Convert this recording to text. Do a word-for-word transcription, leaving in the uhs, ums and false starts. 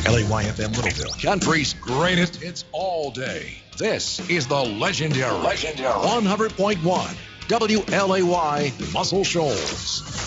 L A Y F M Littleville, country's greatest hits all day. This is the legendary, legendary one hundred point one W L A Y Muscle Shoals.